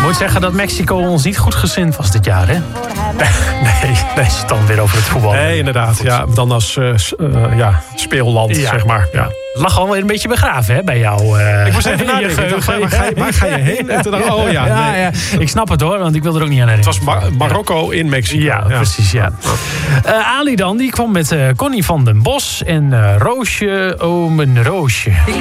moet zeggen dat Mexico ons niet goed gezind was dit jaar, hè? Nee. Is het dan weer over het voetbal? Nee, inderdaad. Ja, dan als speelland, zeg maar. Ja. Het lag al weer een beetje begraven, hè, bij jou. Ik moest even nadenken. Ik dacht, waar ga je heen? En toen dacht ik, ja. Ik snap het hoor, want ik wil er ook niet aan herinneren. Het was Marokko in Mexico. Ja, precies, ja. Ali dan, die kwam met Connie van den Bos en Roosje, mijn Roosje.